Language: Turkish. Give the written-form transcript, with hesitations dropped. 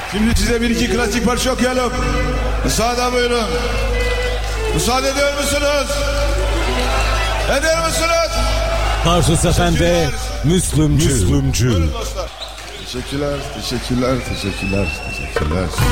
Şimdi size bir iki klasik parça okuyalım. Müsaade buyurun. Müsaade ediyor musunuz? Ediyor musunuz? Tarsus Efendi Müslümcü. Buyurun dostlar. Teşekkürler.